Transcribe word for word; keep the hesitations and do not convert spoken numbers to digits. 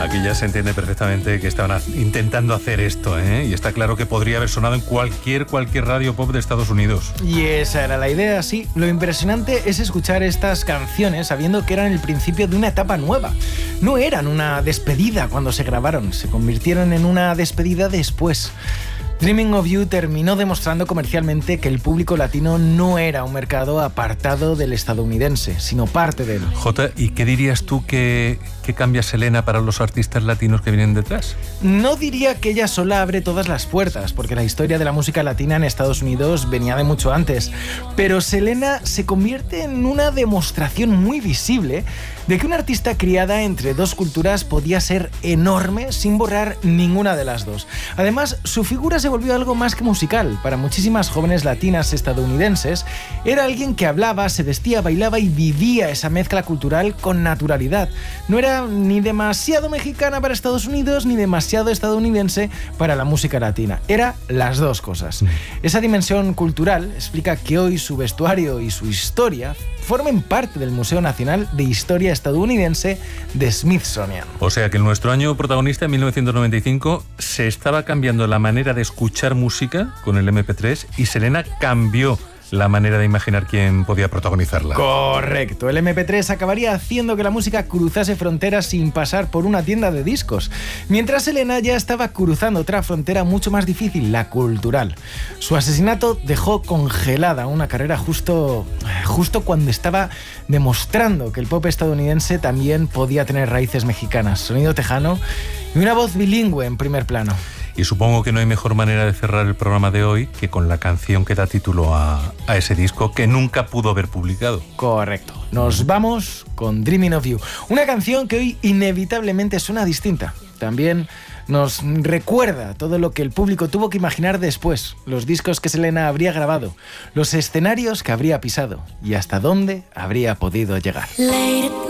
Aquí ya se entiende perfectamente que estaban intentando hacer esto, ¿eh? Y está claro que podría haber sonado en cualquier, cualquier radio pop de Estados Unidos. Y esa era la idea, sí. Lo impresionante es escuchar estas canciones sabiendo que eran el principio de una etapa nueva. No eran una despedida cuando se grabaron, se convirtieron en una despedida después. Dreaming of You terminó demostrando comercialmente que el público latino no era un mercado apartado del estadounidense, sino parte de él. Jota, ¿y qué dirías tú que, que cambia Selena para los artistas latinos que vienen detrás? No diría que ella sola abre todas las puertas, porque la historia de la música latina en Estados Unidos venía de mucho antes. Pero Selena se convierte en una demostración muy visible de que una artista criada entre dos culturas podía ser enorme sin borrar ninguna de las dos. Además, su figura se volvió algo más que musical. Para muchísimas jóvenes latinas estadounidenses, era alguien que hablaba, se vestía, bailaba y vivía esa mezcla cultural con naturalidad. No era ni demasiado mexicana para Estados Unidos, ni demasiado estadounidense para la música latina. Era las dos cosas. Esa dimensión cultural explica que hoy su vestuario y su historia formen parte del Museo Nacional de Historia Estadounidense de Smithsonian. O sea que en nuestro año protagonista, en mil novecientos noventa y cinco, se estaba cambiando la manera de escuchar música con el eme pe tres y Selena cambió la manera de imaginar quién podía protagonizarla. Correcto. El eme pe tres acabaría haciendo que la música cruzase fronteras sin pasar por una tienda de discos, mientras Selena ya estaba cruzando otra frontera mucho más difícil, la cultural. Su asesinato dejó congelada una carrera justo, justo cuando estaba demostrando que el pop estadounidense también podía tener raíces mexicanas, sonido tejano y una voz bilingüe en primer plano. Y supongo que no hay mejor manera de cerrar el programa de hoy que con la canción que da título a, a ese disco que nunca pudo haber publicado. Correcto. Nos vamos con Dreaming of You, una canción que hoy inevitablemente suena distinta. También nos recuerda todo lo que el público tuvo que imaginar después, los discos que Selena habría grabado, los escenarios que habría pisado y hasta dónde habría podido llegar.